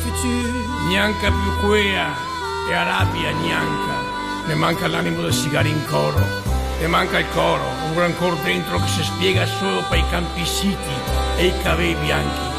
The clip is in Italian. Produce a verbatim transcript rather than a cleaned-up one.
che tu. Neanche più quea e Arabia neanche. Ne manca l'animo da sigare in coro, ne manca il coro, un gran coro dentro che si spiega solo per i campi siti e i capelli bianchi.